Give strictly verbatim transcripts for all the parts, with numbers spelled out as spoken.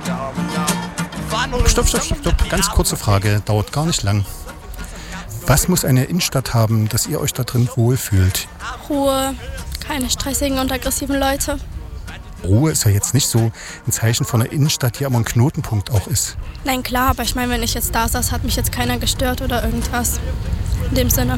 Stopp, stopp, stopp, stopp. Ganz kurze Frage, dauert gar nicht lang. Was muss eine Innenstadt haben, dass ihr euch da drin wohlfühlt? Ruhe, keine stressigen und aggressiven Leute. Ruhe ist ja jetzt nicht so ein Zeichen von einer Innenstadt, die aber ein Knotenpunkt auch ist. Nein, klar, aber ich meine, wenn ich jetzt da saß, hat mich jetzt keiner gestört oder irgendwas. In dem Sinne.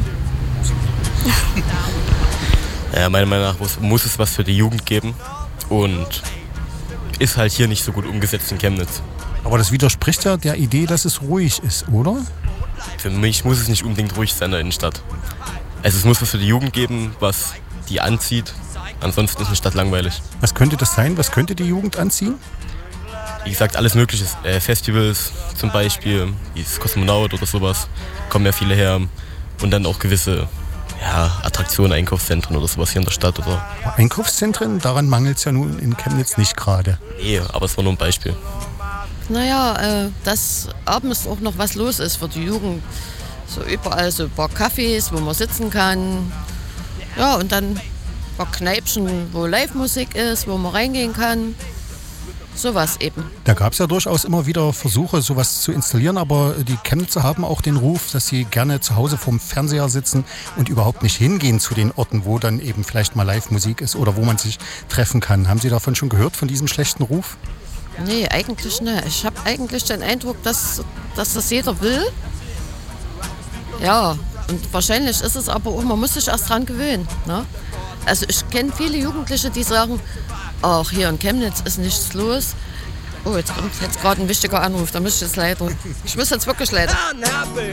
Ja, meiner Meinung nach muss, muss es was für die Jugend geben und ist halt hier nicht so gut umgesetzt in Chemnitz. Aber das widerspricht ja der Idee, dass es ruhig ist, oder? Für mich muss es nicht unbedingt ruhig sein in der Innenstadt. Also es muss was für die Jugend geben, was die anzieht. Ansonsten ist eine Stadt langweilig. Was könnte das sein? Was könnte die Jugend anziehen? Wie gesagt, alles Mögliche. Äh, Festivals zum Beispiel, wie das Kosmonaut oder sowas, kommen ja viele her. Und dann auch gewisse ja, Attraktionen, Einkaufszentren oder sowas hier in der Stadt. Oder Einkaufszentren? Daran mangelt es ja nun in Chemnitz nicht gerade. Nee, aber es war nur ein Beispiel. Naja, äh, dass abends auch noch was los ist für die Jugend. So überall so ein paar Cafés, wo man sitzen kann. Ja, und dann ein paar Kneipchen, wo Live-Musik ist, wo man reingehen kann. Sowas eben. Da gab es ja durchaus immer wieder Versuche, sowas zu installieren, aber die Chemnitzer haben auch den Ruf, dass sie gerne zu Hause vorm Fernseher sitzen und überhaupt nicht hingehen zu den Orten, wo dann eben vielleicht mal Live-Musik ist oder wo man sich treffen kann. Haben Sie davon schon gehört, von diesem schlechten Ruf? Nee, eigentlich nicht. Ich habe eigentlich den Eindruck, dass, dass das jeder will. Ja, und wahrscheinlich ist es aber auch, man muss sich erst dran gewöhnen. Ne? Also ich kenne viele Jugendliche, die sagen, ach, hier in Chemnitz ist nichts los. Oh, jetzt kommt jetzt gerade ein wichtiger Anruf, da muss ich jetzt leider. Ich muss jetzt wirklich leider.